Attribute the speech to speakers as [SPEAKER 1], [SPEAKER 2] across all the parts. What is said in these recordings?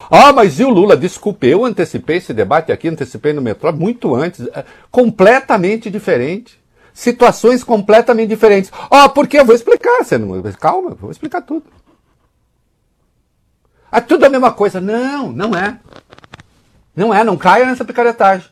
[SPEAKER 1] Ah, mas e o Lula? Desculpe, eu antecipei esse debate aqui, antecipei no metrô muito antes. Completamente diferente. Situações completamente diferentes. Ah, porque eu vou explicar. Você não... Calma, vou explicar tudo. Ah, tudo a mesma coisa. Não, não é. Não é, não caia nessa picaretagem.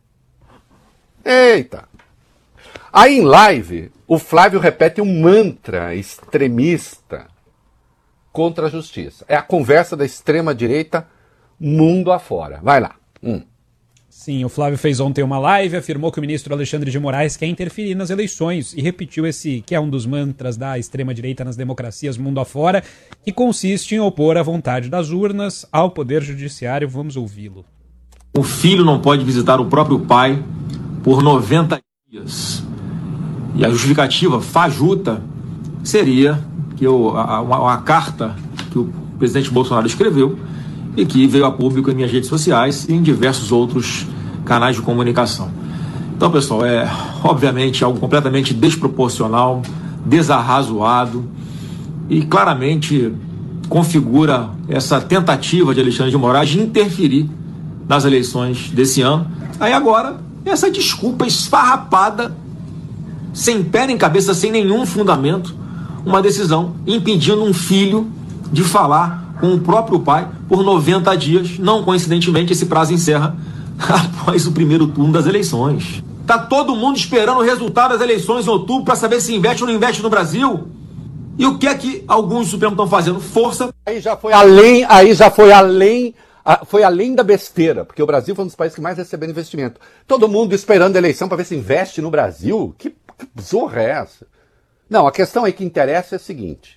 [SPEAKER 1] Eita. Aí em live, o Flávio repete um mantra extremista contra a justiça. É a conversa da extrema-direita mundo afora. Vai lá.
[SPEAKER 2] Sim, o Flávio fez ontem uma live, afirmou que o ministro Alexandre de Moraes quer interferir nas eleições e repetiu esse que é um dos mantras da extrema-direita nas democracias mundo afora, que consiste em opor a vontade das urnas ao poder judiciário. Vamos ouvi-lo.
[SPEAKER 3] O filho não pode visitar o próprio pai por 90 dias. E a justificativa fajuta seria que uma carta que o presidente Bolsonaro escreveu e que veio a público em minhas redes sociais e em diversos outros canais de comunicação. Então, pessoal, é obviamente algo completamente desproporcional, desarrazoado e claramente configura essa tentativa de Alexandre de Moraes de interferir nas eleições desse ano. Aí agora, essa desculpa esfarrapada, sem pé nem cabeça, sem nenhum fundamento, uma decisão impedindo um filho de falar com o próprio pai por 90 dias. Não coincidentemente, esse prazo encerra após o primeiro turno das eleições. Tá todo mundo esperando o resultado das eleições em outubro para saber se investe ou não investe no Brasil. E o que é que alguns do Supremo estão fazendo? Força.
[SPEAKER 1] Aí já foi além da besteira, porque o Brasil foi um dos países que mais recebeu investimento. Todo mundo esperando a eleição para ver se investe no Brasil? Que zorra é essa? Não, a questão aí que interessa é a seguinte.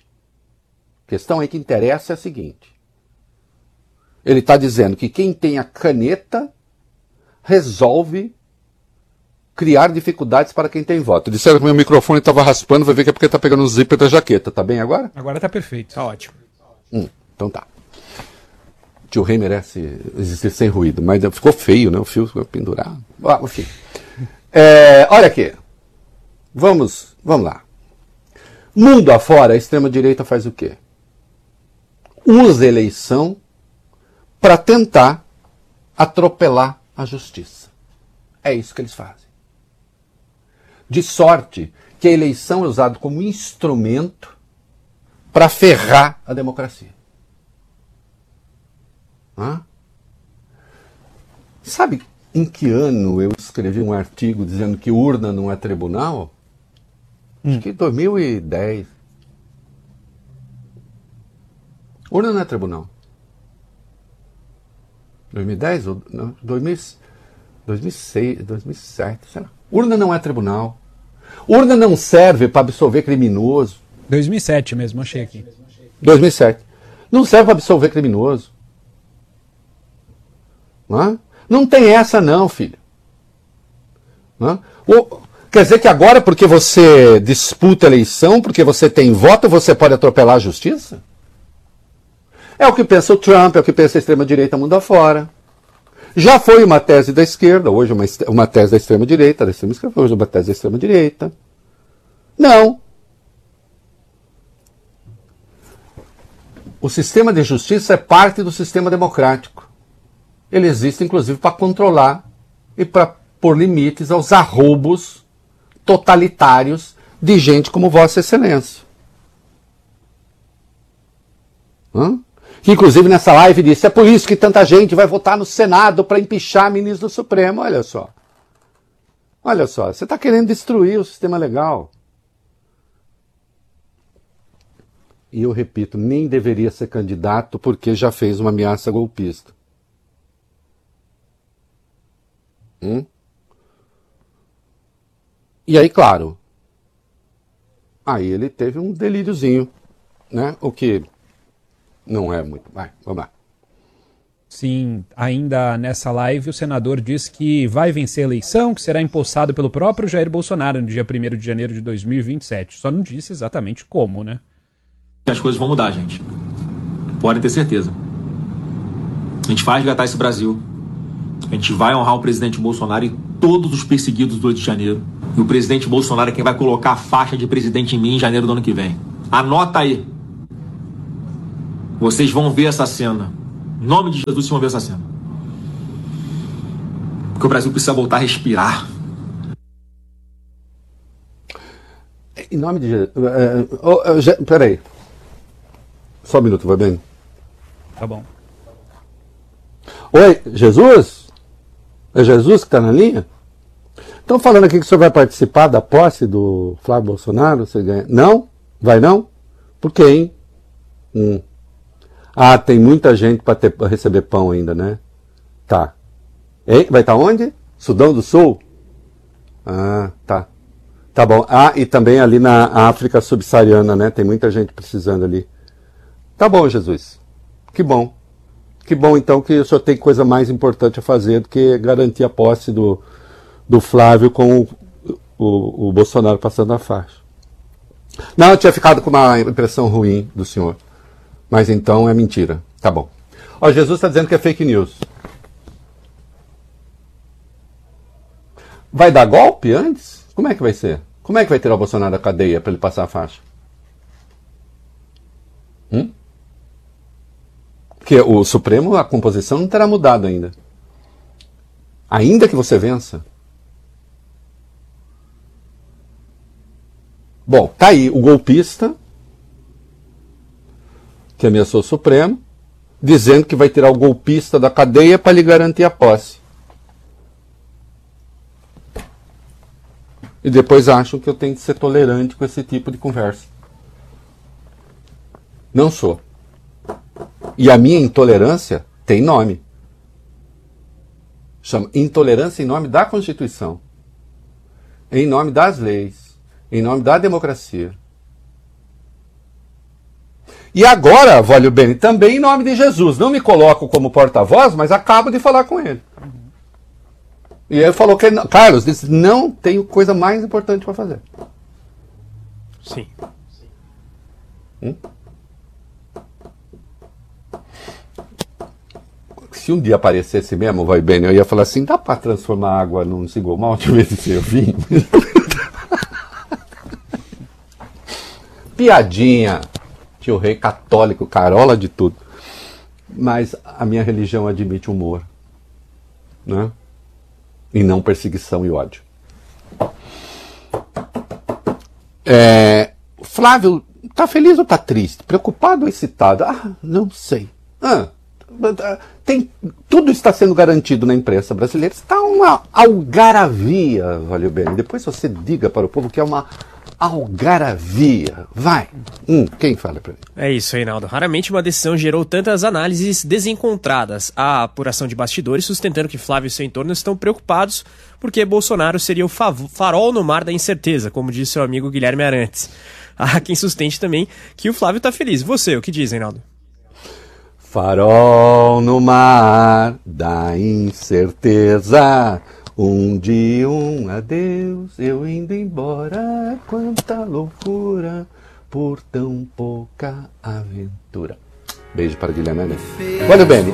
[SPEAKER 1] Ele está dizendo que quem tem a caneta resolve criar dificuldades para quem tem voto. Disseram que meu microfone estava raspando, vai ver que é porque está pegando o zíper da jaqueta. Tá bem agora?
[SPEAKER 2] Agora tá perfeito. Tá ótimo.
[SPEAKER 1] Então tá. Tio Rei merece existir sem ruído, mas ficou feio, né? O fio ficou pendurado. Enfim. Olha aqui. Vamos lá. Mundo afora, a extrema-direita faz o quê? Usa a eleição para tentar atropelar a justiça. É isso que eles fazem. De sorte que a eleição é usada como instrumento para ferrar a democracia. Sabe em que ano eu escrevi um artigo dizendo que urna não é tribunal? Acho que 2010. Urna não é tribunal. 2010 ou não, 2006, 2007, sei lá. Urna não é tribunal. Urna não serve para absolver criminoso.
[SPEAKER 2] 2007 mesmo, achei aqui.
[SPEAKER 1] 2007. Não serve para absolver criminoso. Não tem essa não, filho. Quer dizer que agora, porque você disputa a eleição, porque você tem voto, você pode atropelar a justiça? É o que pensa o Trump, é o que pensa a extrema-direita mundo afora. Já foi uma tese da esquerda, hoje uma tese da extrema-direita, hoje uma tese da extrema-direita. Não. O sistema de justiça é parte do sistema democrático. Ele existe, inclusive, para controlar e para pôr limites aos arroubos totalitários de gente como Vossa Excelência. Que, inclusive, nessa live disse, é por isso que tanta gente vai votar no Senado para empichar ministro do Supremo. Olha só. Olha só, você está querendo destruir o sistema legal. E eu repito, nem deveria ser candidato porque já fez uma ameaça golpista. E aí, claro, aí ele teve um delíriozinho, né? O que não é muito. Vai, vamos lá.
[SPEAKER 2] Sim, ainda nessa live o senador diz que vai vencer a eleição, que será empossado pelo próprio Jair Bolsonaro no dia 1º de janeiro de 2027. Só não disse exatamente como, né?
[SPEAKER 3] As coisas vão mudar, gente. Podem ter certeza. A gente vai resgatar esse Brasil. A gente vai honrar o presidente Bolsonaro e todos os perseguidos do 8 de janeiro. E o presidente Bolsonaro é quem vai colocar a faixa de presidente em mim em janeiro do ano que vem. Anota aí. Vocês vão ver essa cena. Em nome de Jesus, se mover essa cena. Porque o Brasil precisa voltar a respirar.
[SPEAKER 1] Em nome de Jesus. Peraí. Só um minuto, vai bem?
[SPEAKER 2] Tá bom.
[SPEAKER 1] Oi, Jesus? É Jesus que está na linha? Estão falando aqui que o senhor vai participar da posse do Flávio Bolsonaro? Você ganha... Não? Vai não? Por quê, hein? Ah, tem muita gente para receber pão ainda, né? Tá. Hein? Vai estar onde? Sudão do Sul? Ah, tá. Tá bom. Ah, e também ali na África subsaariana, né? Tem muita gente precisando ali. Tá bom, Jesus. Que bom. Que bom, então, que o senhor tem coisa mais importante a fazer do que garantir a posse do Flávio com o Bolsonaro passando a faixa. Não, eu tinha ficado com uma impressão ruim do senhor. Mas então é mentira. Tá bom. Ó, Jesus está dizendo que é fake news. Vai dar golpe antes? Como é que vai ser? Como é que vai tirar o Bolsonaro da cadeia para ele passar a faixa? Porque o Supremo, a composição não terá mudado ainda. Ainda que você vença. Bom, tá aí o golpista que ameaçou o Supremo, dizendo que vai tirar o golpista da cadeia para lhe garantir a posse. E depois acham que eu tenho que ser tolerante com esse tipo de conversa. Não sou. E a minha intolerância tem nome. Chama intolerância em nome da Constituição. Em nome das leis. Em nome da democracia. E agora, Vólio Bene, também em nome de Jesus. Não me coloco como porta-voz, mas acabo de falar com ele. E ele falou que, Carlos, disse, não tenho coisa mais importante para fazer.
[SPEAKER 4] Sim.
[SPEAKER 1] Se um dia aparecesse mesmo, vai bem, eu ia falar assim, dá para transformar água num single malt em vez de ser vinho? Piadinha. Tio Rei católico, carola de tudo. Mas a minha religião admite humor. Né? E não perseguição e ódio. Flávio, tá feliz ou tá triste? Preocupado ou excitado? Ah, não sei. Tudo está sendo garantido na imprensa brasileira. Está uma algaravia, valeu bem. Depois você diga para o povo que é uma algaravia. Vai. Quem fala para mim?
[SPEAKER 4] É isso, Reinaldo. Raramente uma decisão gerou tantas análises desencontradas. A apuração de bastidores sustentando que Flávio e seu entorno estão preocupados porque Bolsonaro seria o farol no mar da incerteza, como disse seu amigo Guilherme Arantes. Há quem sustente também que o Flávio está feliz. Você, o que diz, Reinaldo?
[SPEAKER 1] Farol no mar da incerteza, de um adeus, eu indo embora, quanta loucura, por tão pouca aventura. Beijo para Guilherme Arantes. Olha bem,